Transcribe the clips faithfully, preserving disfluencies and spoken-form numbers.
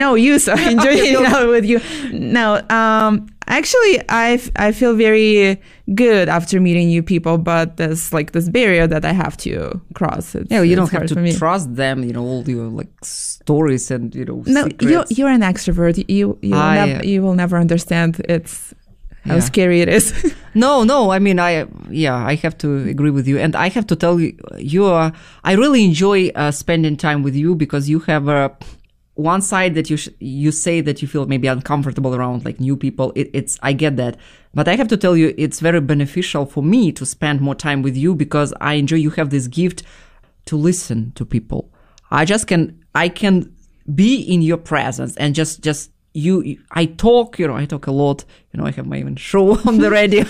No, you, so I enjoy hanging out with you. No, um, actually, I I feel very good after meeting new people, but there's like this barrier that I have to cross. It's, yeah, you don't it's have hard for to me. trust them, you know, all your like stories and, you know, No, secrets. you you're an extrovert. You you will, Ah, nev- yeah. you will never understand it's how Yeah. scary it is. No, no. I mean, I yeah, I have to agree with you, and I have to tell you, you are. I really enjoy uh, spending time with you because you have a one side that you sh- you say that you feel maybe uncomfortable around like new people. It, it's I get that, but I have to tell you, it's very beneficial for me to spend more time with you because I enjoy. You have this gift to listen to people. I just can I can be in your presence and just just. You, you, I talk, you know, I talk a lot, you know, I have my even show on the radio,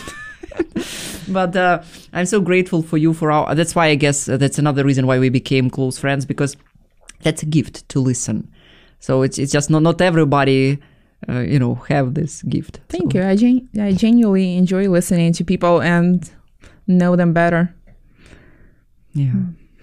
but, uh, I'm so grateful for you for our, that's why I guess uh, that's another reason why we became close friends, because that's a gift to listen. So it's, it's just not, not everybody, uh, you know, have this gift. Thank so. you. I gen- I genuinely enjoy listening to people and know them better. Yeah.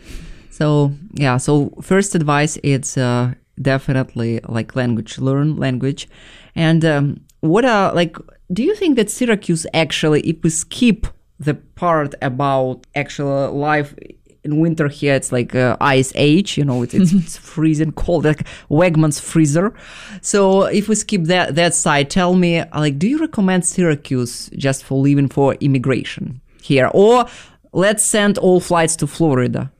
So, yeah. So first advice, it's, uh, definitely like language, learn language. And um, what are like, do you think that Syracuse actually, if we skip the part about actual life in winter here, it's like uh, ice age, you know, it's, it's, it's freezing cold, like Wegmans freezer. So if we skip that, that side, tell me, like, do you recommend Syracuse just for living for immigration here? Or let's send all flights to Florida?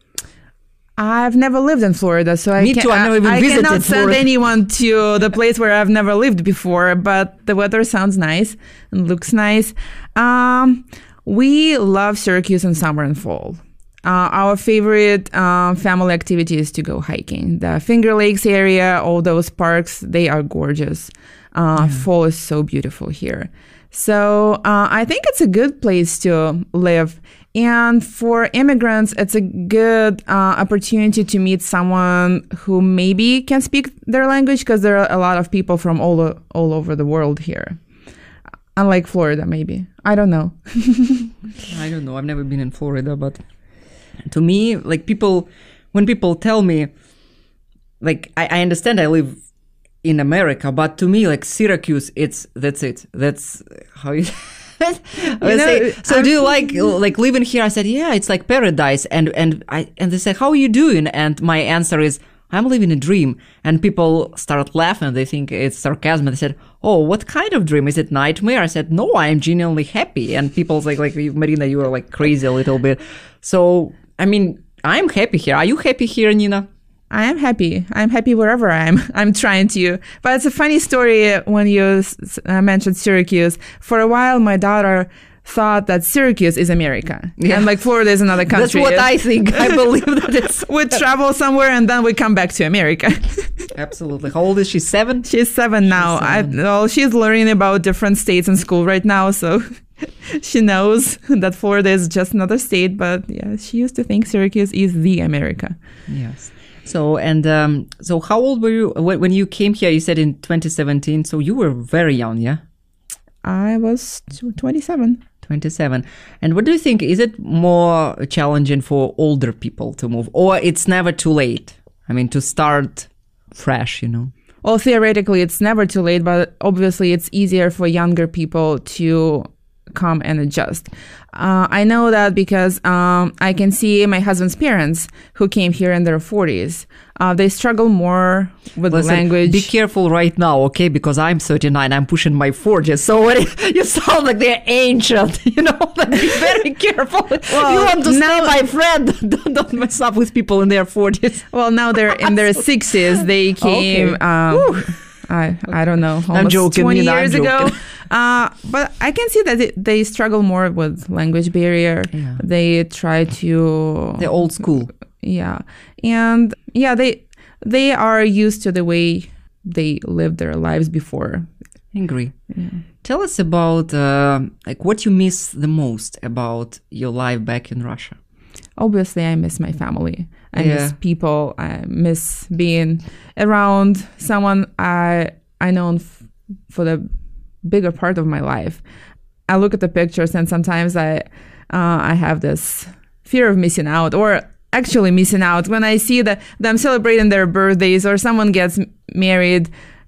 I've never lived in Florida, so I Me can't, too, I've never even I, I visited cannot send Florida. anyone to the place where I've never lived before, but the weather sounds nice and looks nice. Um, we love Syracuse in summer and fall. Uh, our favorite uh, family activity is to go hiking. The Finger Lakes area, all those parks, they are gorgeous. Uh, yeah. Fall is so beautiful here. So uh, I think it's a good place to live. And for immigrants, it's a good uh, opportunity to meet someone who maybe can speak their language, because there are a lot of people from all o- all over the world here. Unlike Florida, maybe. I don't know. I don't know. I've never been in Florida, but to me, like people, when people tell me, like I, I understand I live in America, but to me, like Syracuse, it's that's it. That's how you. I You know, say, so I'm, do you like like living here? I said, yeah, it's like paradise. And and I and they said, how are you doing? And my answer is, I'm living a dream. And people start laughing. They think it's sarcasm. And they said, oh, what kind of dream? Is it nightmare? I said, no, I am genuinely happy. And people's like, like Marina, you are like crazy a little bit. So I mean, I'm happy here. Are you happy here, Nina? I am happy. I'm happy wherever I'm. I'm trying to. But it's a funny story when you s- uh, mentioned Syracuse. For a while, my daughter thought that Syracuse is America. Yeah. And like Florida is another country. That's what I think. I believe that it's... we travel somewhere and then we come back to America. Absolutely. How old is she? Seven? She's seven now. She's seven. I, well, she's learning about different states in school right now. So she knows that Florida is just another state. But yeah, she used to think Syracuse is the America. Yes. So, and um, so how old were you when you came here? You said in twenty seventeen. So you were very young, yeah? I was twenty-seven. twenty-seven. And what do you think? Is it more challenging for older people to move? Or it's never too late? I mean, to start fresh, you know? Well, theoretically, it's never too late, but obviously it's easier for younger people to come and adjust. Uh, I know that because um, I can see my husband's parents who came here in their forties. Uh, they struggle more with Listen, language. Be careful right now, okay? Because I'm thirty-nine, I'm pushing my forties. So when you sound like they're ancient, you know? Like, be very careful. Well, you want to now, stay my friend. don't, don't mess up with people in their forties. Well, now they're in their sixties. They came... Okay. Um, I I don't know, almost I'm joking, twenty Nina, years I'm ago. Uh, but I can see that it, they struggle more with language barrier. Yeah. They try to... They're old school. Yeah. And yeah, they they are used to the way they lived their lives before. I agree. Yeah. Tell us about uh, like what you miss the most about your life back in Russia. Obviously, I miss my family. I Yeah. miss people. I miss being around someone I I known f- for the bigger part of my life. I look at the pictures and sometimes I uh, I have this fear of missing out, or actually missing out when I see that them celebrating their birthdays or someone gets m- married.